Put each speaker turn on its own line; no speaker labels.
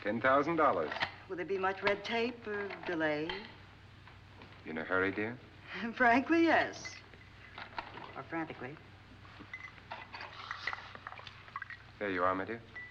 $10,000.
Will there be much red tape or delay?
You in a hurry, dear?
Frankly, yes. Or frantically.
There you are, my dear.